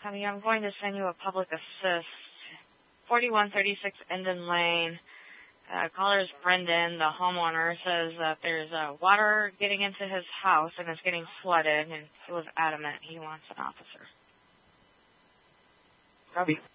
Honey, I'm going to send you a public assist. 4136 Enden Lane. Caller is Brendan. The homeowner says that there's water getting into his house and it's getting flooded, and he was adamant he wants an officer. Copy.